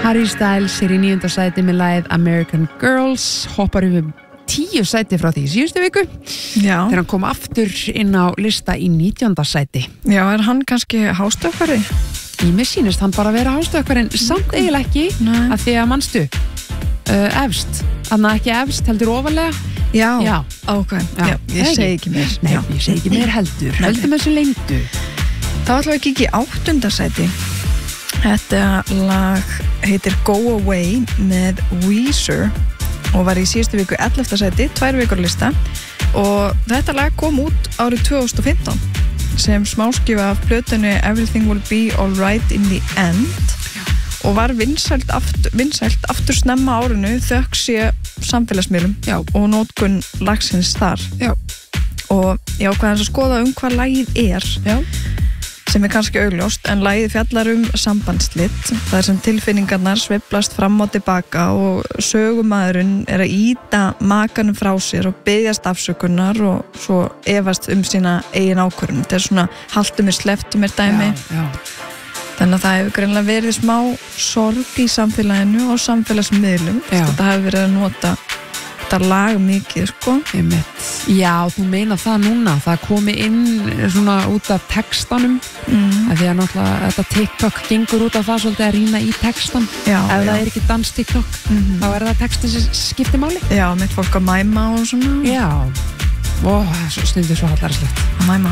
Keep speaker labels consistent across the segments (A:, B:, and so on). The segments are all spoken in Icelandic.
A: Harry Styles í 9. sæti með lagið American Girls, hoppar yfir 10 sæti frá því síðustu viku.
B: Já.
A: Þegar hann kom aftur inn á lista í 19. sæti.
B: Já, hann kannski hástökkvari?
A: Mér sýnist hann bara vera hástökkvari, en samt eiginlega ekki, að því að manstu efst, þannig að ekki efst heldur ofalega.
B: Já. Ok, já, ég segi ekki mér.
A: Nei, ég segi ekki mér heldur. Höldum þessu leyndu.
B: Þá ætlum við að kíkja í 8. sæti. Þetta lag heitir Go Away með Weezer og var í síðustu viku 11. sæti, 2 vikur lista, og þetta lag kom út árið 2015 sem smáskifa af plötunni Everything Will Be Alright in the End og var vinsælt aftur snemma árinu þökk sé samfélagsmiðlum og nótkun lagsins þar. Já. Og ég ákvað að skoða hvað lagið er. Já. Sem kannski augljóst, en lagið fjallar sambandslit, þar sem tilfinningarnar sveiflast fram og tilbaka og sögumaðurinn að ýta makanum frá sér og biðjast afsökunar og svo efast sína eigin ákvörðun. Þetta svona haltu mér, slepptu mér dæmi. Já. Þannig að það hefur greinilega verið smá sorg í samfélaginu og samfélagsmiðlum. Þetta hefur verið að nota þetta lag mikið, sko.
A: Já, þú meina það núna, það komi inn svona út af textanum, af því að náttúrulega þetta TikTok gengur út af það svolítið að rýna í textan. Já, ef það er ekki dans TikTok, þá er það textin sem skiptir máli. Já, mitt fólk að mæma og svona. Já, og stundir svo hallarslegt. Að mæma.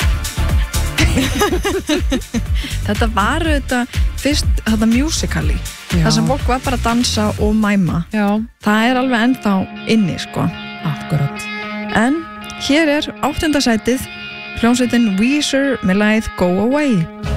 A: Þetta var fyrst musicali. Það sem fólk var bara að dansa og mæma. Já. Það er alveg ennþá inni, sko. Akkurat. En hér er 8. sætið, hljómsveitin Weezer með lagið Go Away.